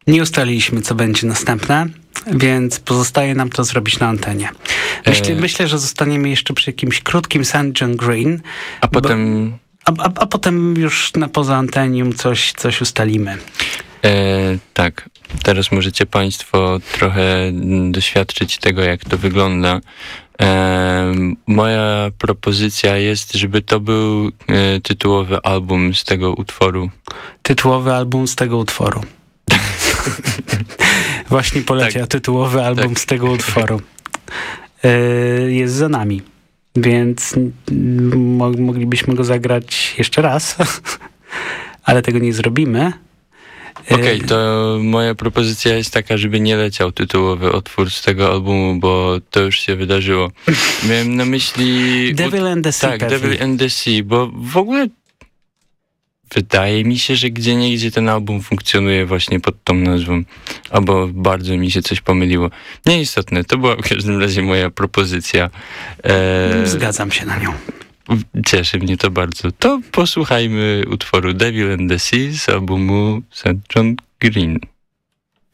Nie ustaliliśmy, co będzie następne, więc pozostaje nam to zrobić na antenie. Myślę, że zostaniemy jeszcze przy jakimś krótkim St. John Green. A potem... A potem już poza antenium coś ustalimy. Tak, teraz możecie Państwo trochę doświadczyć tego, jak to wygląda. Moja propozycja jest, żeby to był tytułowy album z tego utworu. Tytułowy album z tego utworu. Właśnie poleciał tak, tytułowy album tak. z tego utworu. Jest za nami, więc moglibyśmy go zagrać jeszcze raz, ale tego nie zrobimy. Okej, to moja propozycja jest taka, żeby nie leciał tytułowy utwór z tego albumu, bo to już się wydarzyło. Miałem na myśli... Devil and the Sea. Tak, Devil and the Sea, bo w ogóle wydaje mi się, że gdzieniegdzie ten album funkcjonuje właśnie pod tą nazwą. Albo bardzo mi się coś pomyliło. Nieistotne, to była w każdym razie moja propozycja. Zgadzam się na nią. Cieszy mnie to bardzo. To posłuchajmy utworu Devil and the Sea z albumu St. John Green.